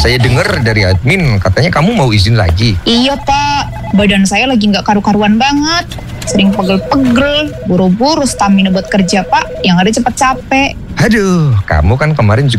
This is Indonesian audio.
Saya dengar dari admin katanya kamu mau izin lagi. Iya Pak, badan saya lagi nggak karu-karuan banget. Sering pegel-pegel, buru-buru stamina buat kerja Pak, yang ada cepet capek. Aduh, kamu kan kemarin juga